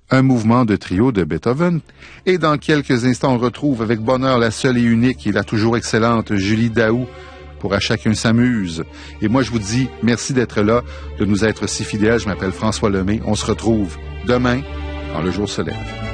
un mouvement de trio de Beethoven. Et dans quelques instants, on retrouve avec bonheur la seule et unique et la toujours excellente Julie Daou pour À chacun s'amuse. Et moi, je vous dis merci d'être là, de nous être si fidèles. Je m'appelle François Lemay. On se retrouve demain quand le jour se lève.